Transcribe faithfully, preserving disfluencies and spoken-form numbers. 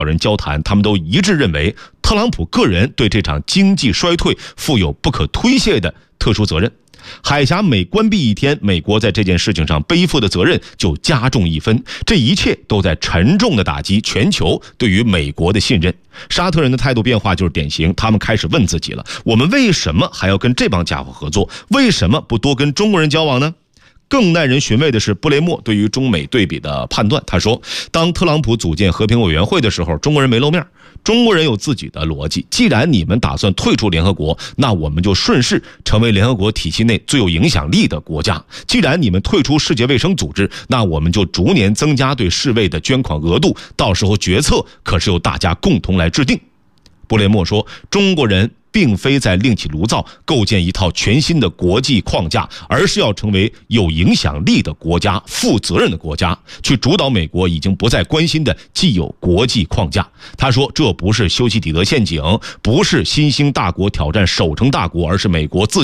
人交谈，他们都一致认为，特朗普个人对这场经济衰退负有不可推卸的特殊责任。海峡每关闭一天，美国在这件事情上背负的责任就加重一分，这一切都在沉重的打击全球对于美国的信任。沙特人的态度变化就是典型，他们开始问自己了，我们为什么还要跟这帮家伙合作？为什么不多跟中国人交往呢？更耐人寻味的是布雷默对于中美对比的判断，他说，当特朗普组建和平委员会的时候，中国人没露面。中国人有自己的逻辑，既然你们打算退出联合国，那我们就顺势成为联合国体系内最有影响力的国家。既然你们退出世界卫生组织，那我们就逐年增加对世卫的捐款额度，到时候决策可是由大家共同来制定。布雷默说，中国人并非在另起炉灶构建一套全新的国际框架，而是要成为有影响力的国家、负责任的国家，去主导美国已经不再关心的既有国际框架。他说，这不是修昔底德陷阱，不是新兴大国挑战守成大国，而是美国自己